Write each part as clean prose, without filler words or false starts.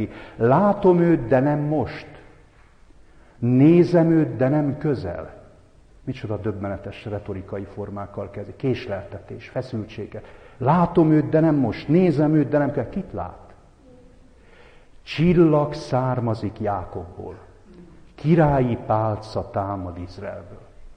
neki. Látom őt, de nem most. Nézem őt, de nem közel. Micsoda döbbenetes retorikai formákkal kezdi. Késleltetés, feszültsége. Látom őt, de nem most. Nézem őt, de nem közel. Kit lát? Csillag származik Jákobból. Királyi pálca támad Izraelből.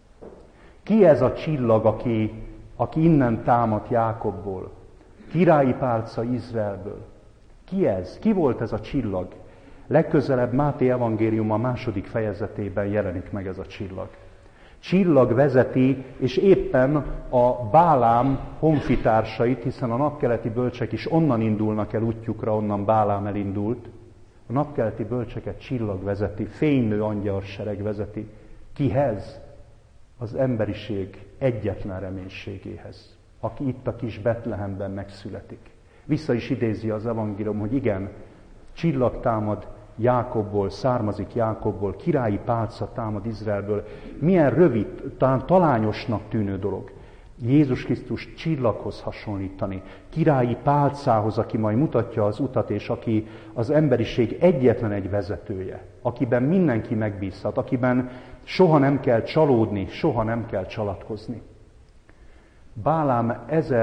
Ki ez a csillag, aki innen támad Jákobból? Királyi pálca Izraelből. Ki ez? Ki volt ez a csillag? Legközelebb Máté evangéliuma 2. fejezetében jelenik meg ez a csillag. Csillag vezeti, és éppen a Bálám honfitársait, hiszen a napkeleti bölcsek is onnan indulnak el útjukra, onnan Bálám elindult. A napkeleti bölcseket csillag vezeti, fénylő angyalsereg vezeti. Kihez? Az emberiség egyetlen reménységéhez, aki itt a kis Betlehemben megszületik. Vissza is idézi az evangélium, hogy igen, csillag támad Jákobból, származik Jákobból, királyi pálca támad Izraelből. Milyen rövid, talán talányosnak tűnő dolog. Jézus Krisztus csillaghoz hasonlítani, királyi pálcához, aki majd mutatja az utat, és aki az emberiség egyetlen egy vezetője, akiben mindenki megbízhat, akiben soha nem kell csalódni, soha nem kell csalatkozni. Bálám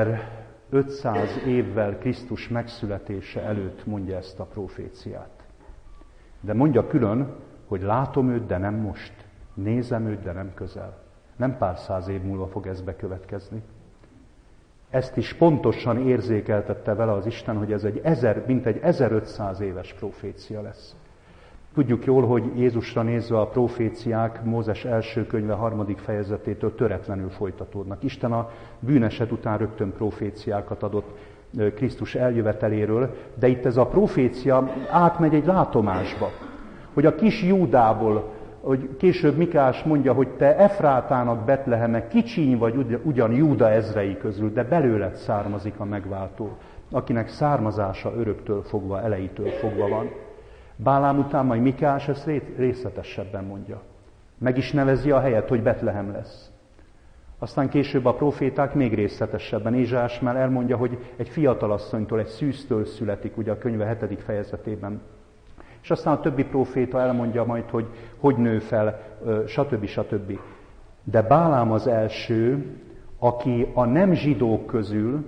1500 évvel Krisztus megszületése előtt mondja ezt a proféciát. De mondja külön, hogy látom őt, de nem most. Nézem őt, de nem közel. Nem pár száz év múlva fog ez bekövetkezni. Ezt is pontosan érzékeltette vele az Isten, hogy ez mintegy 1500 éves profécia lesz. Tudjuk jól, hogy Jézusra nézve a proféciák Mózes első könyve 3. fejezetétől töretlenül folytatódnak. Isten a bűneset után rögtön proféciákat adott Krisztus eljöveteléről, de itt ez a profécia átmegy egy látomásba, hogy a kis Júdából, hogy később Mikás mondja, hogy te Efrátának Betleheme, kicsiny vagy ugyan Júda ezrei közül, de belőled származik a megváltó, akinek származása öröktől fogva, elejétől fogva van. Bálám után majd Mikás ezt részletesebben mondja. Meg is nevezi a helyet, hogy Betlehem lesz. Aztán később a proféták még részletesebben. Ézsaiás már elmondja, hogy egy fiatalasszonytól, egy szűztől születik, ugye a könyve 7. fejezetében. És aztán a többi próféta elmondja majd, hogy nő fel, stb. Stb. De Bálám az első, aki a nem zsidók közül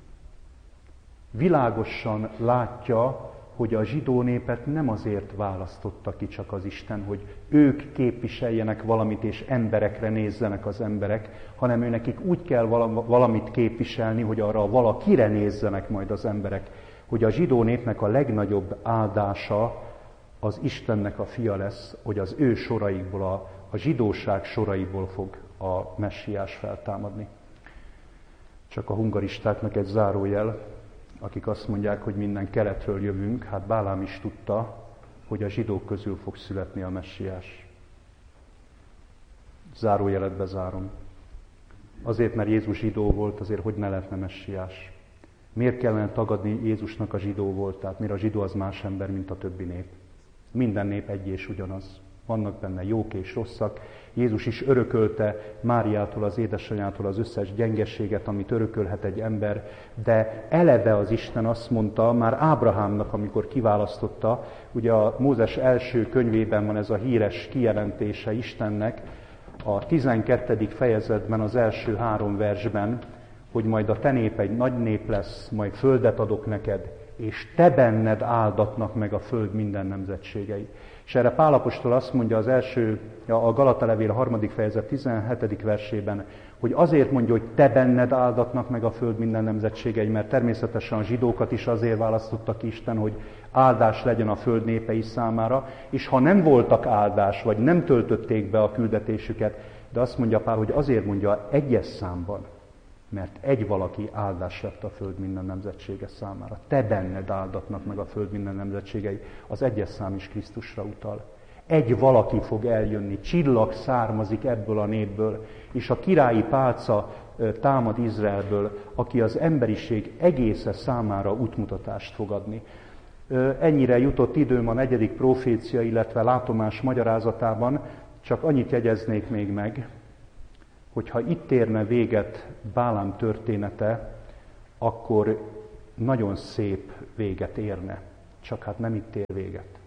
világosan látja, hogy a zsidó népet nem azért választotta ki csak az Isten, hogy ők képviseljenek valamit, és emberekre nézzenek az emberek, hanem őnekik úgy kell valamit képviselni, hogy arra valakire nézzenek majd az emberek, hogy a zsidó népnek a legnagyobb áldása az Istennek a fia lesz, hogy az ő soraikból, a zsidóság soraiból fog a messiás feltámadni. Csak a hungaristáknak egy zárójel, akik azt mondják, hogy minden keletről jövünk, hát Bálám is tudta, hogy a zsidók közül fog születni a messiás. Zárójelet bezárom. Azért, mert Jézus zsidó volt, azért hogy ne lehetne messiás? Miért kellene tagadni Jézusnak a zsidó voltát? Miért a zsidó az más ember, mint a többi nép? Minden nép egy és ugyanaz. Vannak benne jók és rosszak. Jézus is örökölte Máriától, az édesanyától az összes gyengeséget, amit örökölhet egy ember, de eleve az Isten azt mondta, már Ábrahámnak, amikor kiválasztotta, ugye a Mózes első könyvében van ez a híres kijelentése Istennek, a 12. fejezetben, az első 3 versben, hogy majd a te nép egy nagy nép lesz, majd földet adok neked, és te benned áldatnak meg a föld minden nemzetségei. És erre Pál apostol azt mondja a Galata levél 3. fejezet 17. versében, hogy azért mondja, hogy te benned áldatnak meg a föld minden nemzetségei, mert természetesen a zsidókat is azért választotta ki Isten, hogy áldás legyen a föld népei számára, és ha nem voltak áldás, vagy nem töltötték be a küldetésüket, de azt mondja Pál, hogy azért mondja egyes számban, mert egy valaki áldás lett a föld minden nemzetsége számára. Te benned áldatnak meg a föld minden nemzetségei. Az egyes szám is Krisztusra utal. Egy valaki fog eljönni, csillag származik ebből a népből, és a királyi pálca támad Izraelből, aki az emberiség egésze számára útmutatást fog adni. Ennyire jutott időm a 4. profécia, illetve látomás magyarázatában, csak annyit jegyeznék még meg, hogyha itt érne véget Bálám története, akkor nagyon szép véget érne. csak hát nem itt ér véget.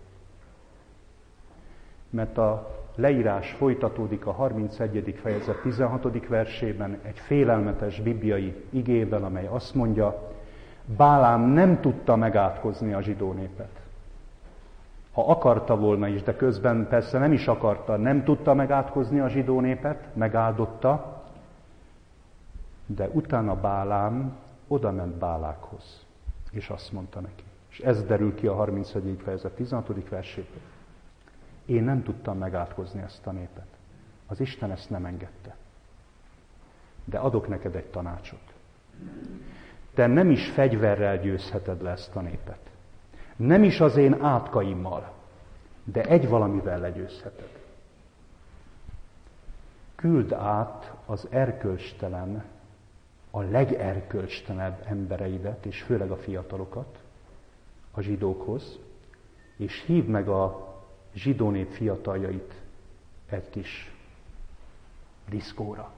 Mert a leírás folytatódik a 31. fejezet 16. versében egy félelmetes bibliai igével, amely azt mondja, Bálám nem tudta megátkozni a zsidó népet. Ha akarta volna is, de közben persze nem is akarta, nem tudta megátkozni a zsidó népet, megáldotta, de utána Bálám oda ment Bálákhoz, és azt mondta neki. És ez derül ki a 31. fejezet 16. verséből. Én nem tudtam megátkozni ezt a népet. Az Isten ezt nem engedte. De adok neked egy tanácsot. Te nem is fegyverrel győzheted le ezt a népet. Nem is az én átkaimmal, de egy valamivel legyőzheted. Küld át az erkölcstelen, a legerkölcstelenebb embereidet, és főleg a fiatalokat a zsidókhoz, és hívd meg a zsidó nép fiataljait egy kis diszkóra.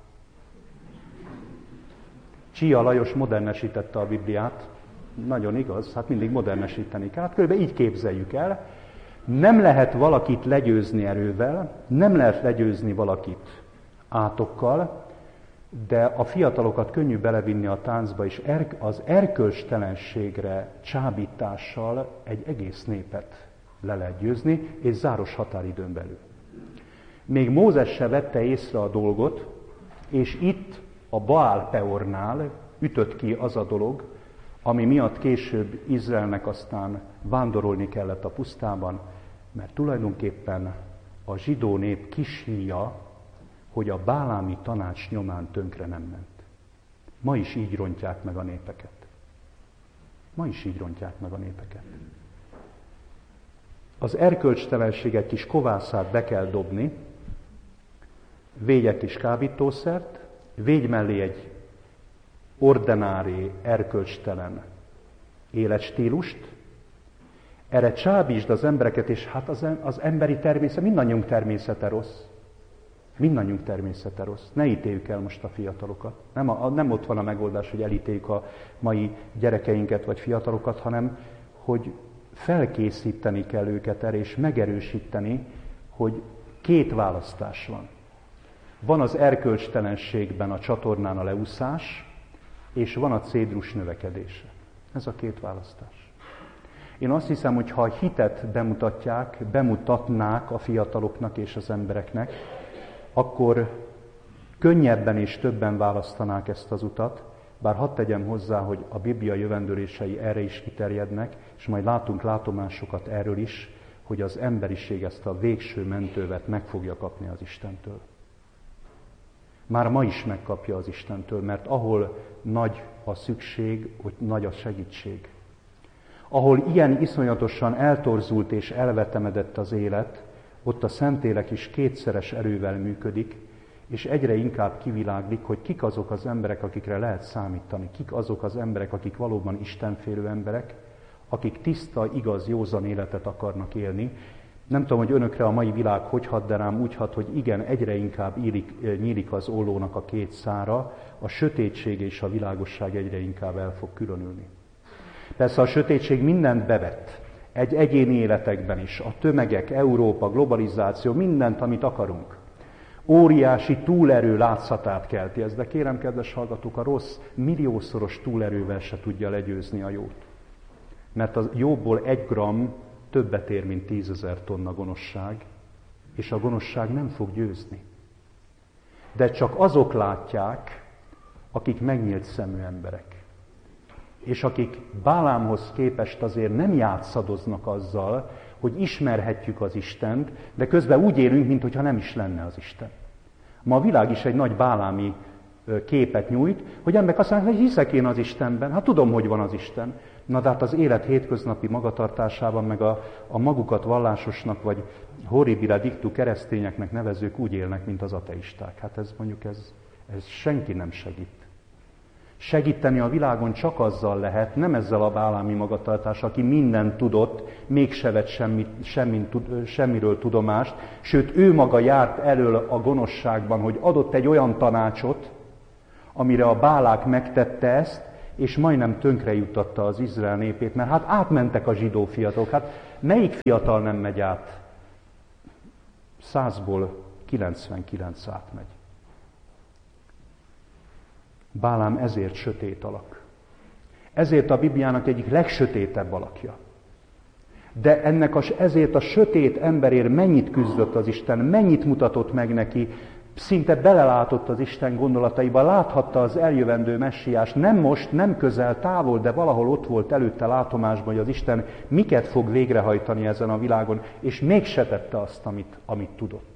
Csia Lajos modernesítette a Bibliát, nagyon igaz, hát mindig modernesíteni kell. Hát körülbelül így képzeljük el. Nem lehet valakit legyőzni erővel, nem lehet legyőzni valakit átokkal, de a fiatalokat könnyű belevinni a táncba, és az erkölcstelenségre csábítással egy egész népet le lehet győzni, és záros határidőn belül. Még Mózes se vette észre a dolgot, és itt a Baál Peornál ütött ki az a dolog, ami miatt később Izraelnek aztán vándorolni kellett a pusztában, mert tulajdonképpen a zsidó nép kis híja, hogy a bálámi tanács nyomán tönkre nem ment. Ma is így rontják meg a népeket. Ma is így rontják meg a népeket. Az erkölcstelenség egy kis kovászát be kell dobni, végy egy kis kábítószert, végy mellé egy ordinári, erkölcstelen életstílust, erre csábítsd az embereket, és hát az emberi természet, mindannyiunk természete rossz. Mindannyiunk természete rossz. Ne ítéljük el most a fiatalokat. Nem ott van a megoldás, hogy elítéljük a mai gyerekeinket vagy fiatalokat, hanem hogy felkészíteni kell őket erre, és megerősíteni, hogy két választás van. Van az erkölcstelenségben a csatornán a leúszás, és van a cédrus növekedése. Ez a két választás. Én azt hiszem, hogy ha a hitet bemutatnák a fiataloknak és az embereknek, akkor könnyebben és többen választanák ezt az utat, bár hadd tegyem hozzá, hogy a Biblia jövendőlései erre is kiterjednek, és majd látunk látomásokat erről is, hogy az emberiség ezt a végső mentővet meg fogja kapni az Istentől. Már ma is megkapja az Istentől, mert ahol nagy a szükség, ott nagy a segítség. Ahol ilyen iszonyatosan eltorzult és elvetemedett az élet, ott a Szentlélek is kétszeres erővel működik, és egyre inkább kiviláglik, hogy kik azok az emberek, akikre lehet számítani, kik azok az emberek, akik valóban istenfélő emberek, akik tiszta, igaz, józan életet akarnak élni. Nem tudom, hogy önökre a mai világ hogy hat, de rám úgy hat, hogy igen, egyre inkább nyílik az ollónak a két szára, a sötétség és a világosság egyre inkább el fog különülni. Persze a sötétség mindent bevett, egy egyéni életekben is, a tömegek, Európa, globalizáció, mindent, amit akarunk. Óriási túlerő látszatát kelti ez, de kérem, kedves hallgatók, a rossz milliószoros túlerővel se tudja legyőzni a jót. Mert a jóból 1 gramm többet ér, mint 10 000 tonna gonoszság, és a gonoszság nem fog győzni. De csak azok látják, akik megnyílt szemű emberek. És akik Bálámhoz képest azért nem játszadoznak azzal, hogy ismerhetjük az Istent, de közben úgy élünk, mintha nem is lenne az Isten. Ma a világ is egy nagy bálámi képet nyújt, hogy emberek azt mondják, hogy hiszek én az Istenben, hát tudom, hogy van az Isten. Na de hát az élet hétköznapi magatartásában, meg a magukat vallásosnak, vagy horribile dictu keresztényeknek nevezők úgy élnek, mint az ateisták. Hát ez senki nem segít. Segíteni a világon csak azzal lehet, nem ezzel a bálámi magatartással, aki mindent tudott, mégse vett semmiről tudomást, sőt ő maga járt elől a gonoszságban, hogy adott egy olyan tanácsot, amire a Bálák megtette ezt, és majdnem tönkre juttatta az Izrael népét, mert hát átmentek a zsidó fiatalok. Hát melyik fiatal nem megy át? 100-ból 99 átmegy. Bálám ezért sötét alak. Ezért a Bibliának egyik legsötétebb alakja. De ezért a sötét emberért mennyit küzdött az Isten, mennyit mutatott meg neki, szinte belelátott az Isten gondolataiba, láthatta az eljövendő messiást, nem most, nem közel, távol, de valahol ott volt előtte látomásban, hogy az Isten miket fog végrehajtani ezen a világon, és mégse tette azt, amit tudott.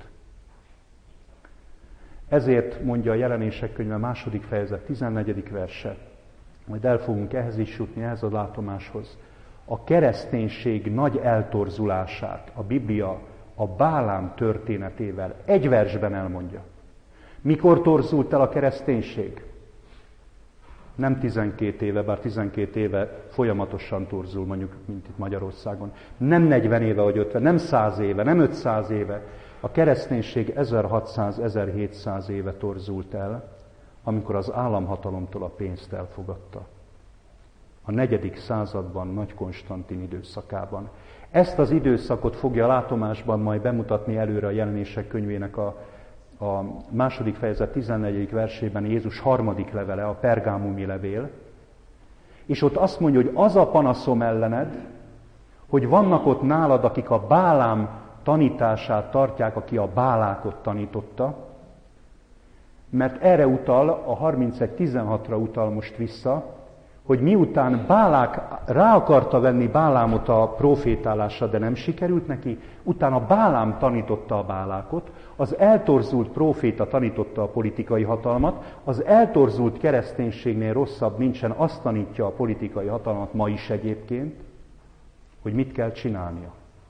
Ezért mondja a Jelenések könyve 2. fejezet 14. verse, majd el fogunk ehhez is jutni, ehhez a látomáshoz. A kereszténység nagy eltorzulását a Biblia a Bálám történetével egy versben elmondja. Mikor torzult el a kereszténység? Nem 12 éve, bár 12 éve folyamatosan torzul, mondjuk, mint itt Magyarországon. Nem 40 éve vagy 50, nem 100 éve, nem 500 éve. A kereszténység 1600-1700 éve torzult el, amikor az államhatalomtól a pénzt elfogadta. A 4. században, Nagy Konstantin időszakában. Ezt az időszakot fogja a látomásban majd bemutatni előre a Jelenések könyvének a 2. fejezet 14. versében Jézus 3. levele, a pergámumi levél. És ott azt mondja, hogy az a panaszom ellened, hogy vannak ott nálad, akik a Bálám tanítását tartják, aki a Bálákot tanította, mert erre utal, a 31.16-ra utal most vissza, hogy miután Bálák rá akarta venni Bálámot a profétálásra, de nem sikerült neki, utána Bálám tanította a Bálákot, az eltorzult próféta tanította a politikai hatalmat, az eltorzult kereszténységnél rosszabb nincsen, azt tanítja a politikai hatalmat ma is egyébként, hogy mit kell csinálnia.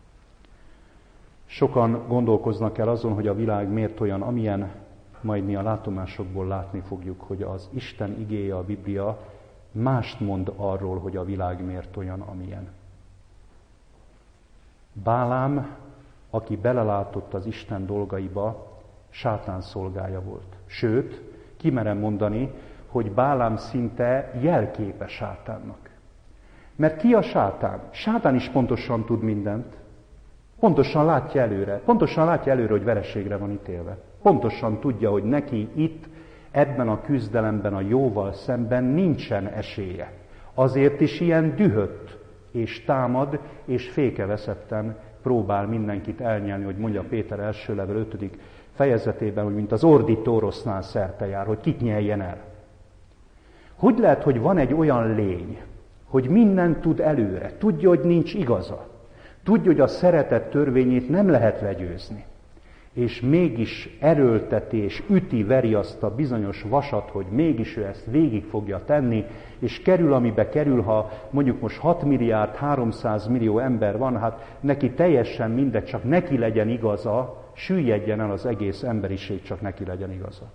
Sokan gondolkoznak el azon, hogy a világ miért olyan, amilyen, majd mi a látomásokból látni fogjuk, hogy az Isten igéje, a Biblia mást mond arról, hogy a világ miért olyan, amilyen. Bálám, aki belelátott az Isten dolgaiba, sátán szolgája volt. Sőt, kimerem mondani, hogy Bálám szinte jelképe sátánnak. Mert ki a sátán? Sátán is pontosan tud mindent. Pontosan látja előre, hogy vereségre van ítélve. Pontosan tudja, hogy neki itt, ebben a küzdelemben a jóval szemben nincsen esélye. Azért is ilyen dühött, és támad, és fékeveszetten próbál mindenkit elnyelni, hogy mondja Péter első levél 5. fejezetében, hogy mint az ordító orosznál szerte jár, hogy kit nyeljen el. Hogy lehet, hogy van egy olyan lény, hogy mindent tud előre, tudja, hogy nincs igaza, tudja, hogy a szeretet törvényét nem lehet legyőzni, és mégis erőlteti és veri azt a bizonyos vasat, hogy mégis ő ezt végig fogja tenni, és kerül, amibe kerül, ha mondjuk most 6 milliárd 300 millió ember van, hát neki teljesen mindegy, csak neki legyen igaza, süllyedjen el az egész emberiség, csak neki legyen igaza.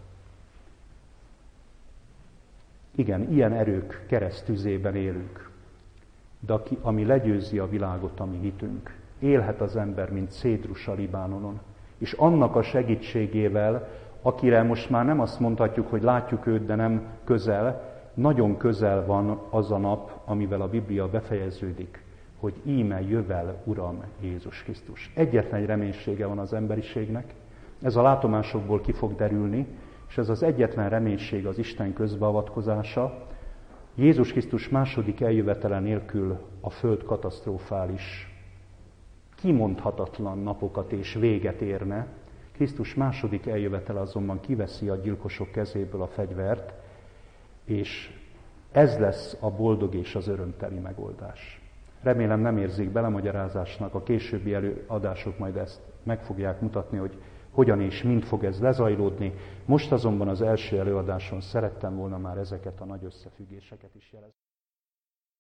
Igen, ilyen erők keresztüzében élünk, de ami legyőzi a világot, ami hitünk. Élhet az ember, mint cédrus a Libánonon, és annak a segítségével, akire most már nem azt mondhatjuk, hogy látjuk őt, de nem közel, nagyon közel van az a nap, amivel a Biblia befejeződik, hogy íme jövel, Uram Jézus Krisztus. Egyetlen egy reménysége van az emberiségnek, ez a látomásokból ki fog derülni, és ez az egyetlen reménység az Isten közbeavatkozása. Jézus Krisztus második eljövetele nélkül a föld katasztrofális, kimondhatatlan napokat és véget érne. Krisztus második eljövetele azonban kiveszi a gyilkosok kezéből a fegyvert, és ez lesz a boldog és az örömteli megoldás. Remélem nem érzik belemagyarázásnak, a későbbi előadások majd ezt meg fogják mutatni, hogy hogyan és mind fog ez lezajlódni. Most azonban az első előadáson szerettem volna már ezeket a nagy összefüggéseket is jelezni.